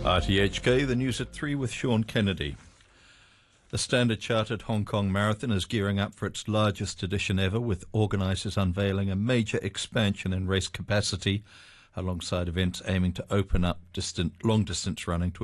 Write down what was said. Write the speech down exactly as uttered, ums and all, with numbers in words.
R T H K, the news at three with Sean Kennedy. The Standard Chartered Hong Kong Marathon is gearing up for its largest edition ever, with organisers unveiling a major expansion in race capacity alongside events aiming to open up distant, long-distance running to